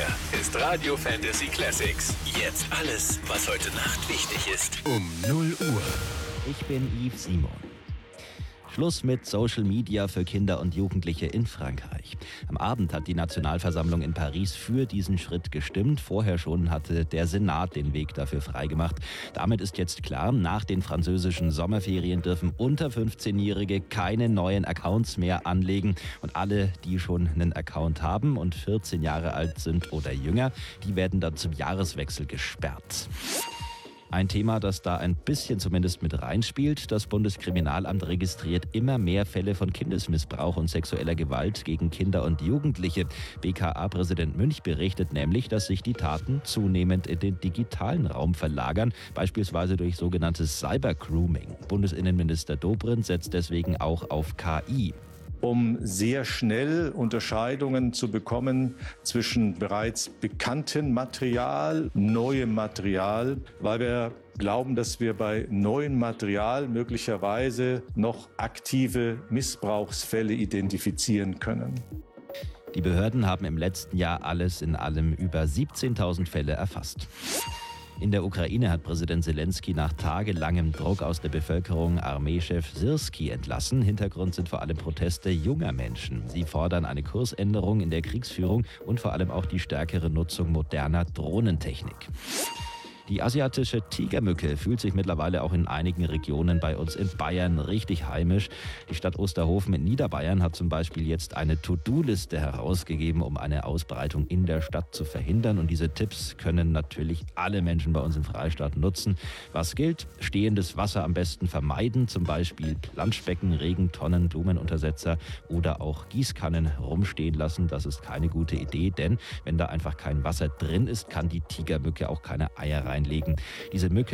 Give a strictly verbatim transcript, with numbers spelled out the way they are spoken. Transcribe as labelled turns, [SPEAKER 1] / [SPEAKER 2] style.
[SPEAKER 1] Hier ist Radio Fantasy Classics. Jetzt alles, was heute Nacht wichtig ist. Um null Uhr.
[SPEAKER 2] Ich bin Yves Simon. Schluss mit Social Media für Kinder und Jugendliche in Frankreich. Am Abend hat die Nationalversammlung in Paris für diesen Schritt gestimmt. Vorher schon hatte der Senat den Weg dafür freigemacht. Damit ist jetzt klar, nach den französischen Sommerferien dürfen unter fünfzehnjährige keine neuen Accounts mehr anlegen. Und alle, die schon einen Account haben und vierzehn Jahre alt sind oder jünger, die werden dann zum Jahreswechsel gesperrt. Ein Thema, das da ein bisschen zumindest mit reinspielt. Das Bundeskriminalamt registriert immer mehr Fälle von Kindesmissbrauch und sexueller Gewalt gegen Kinder und Jugendliche. B K A-Präsident Münch berichtet nämlich, dass sich die Taten zunehmend in den digitalen Raum verlagern, beispielsweise durch sogenanntes Cybergrooming. Bundesinnenminister Dobrindt setzt deswegen auch auf K I.
[SPEAKER 3] Um sehr schnell Unterscheidungen zu bekommen zwischen bereits bekanntem Material, neuem Material, weil wir glauben, dass wir bei neuem Material möglicherweise noch aktive Missbrauchsfälle identifizieren können.
[SPEAKER 2] Die Behörden haben im letzten Jahr alles in allem über siebzehntausend Fälle erfasst. In der Ukraine hat Präsident Zelensky nach tagelangem Druck aus der Bevölkerung Armeechef Syrskyi entlassen. Hintergrund sind vor allem Proteste junger Menschen. Sie fordern eine Kursänderung in der Kriegsführung und vor allem auch die stärkere Nutzung moderner Drohnentechnik. Die asiatische Tigermücke fühlt sich mittlerweile auch in einigen Regionen bei uns in Bayern richtig heimisch. Die Stadt Osterhofen in Niederbayern hat zum Beispiel jetzt eine To-Do-Liste herausgegeben, um eine Ausbreitung in der Stadt zu verhindern. Und diese Tipps können natürlich alle Menschen bei uns im Freistaat nutzen. Was gilt? Stehendes Wasser am besten vermeiden, zum Beispiel Planschbecken, Regentonnen, Blumenuntersetzer oder auch Gießkannen rumstehen lassen. Das ist keine gute Idee, denn wenn da einfach kein Wasser drin ist, kann die Tigermücke auch keine Eier reinlegen. Diese Mücke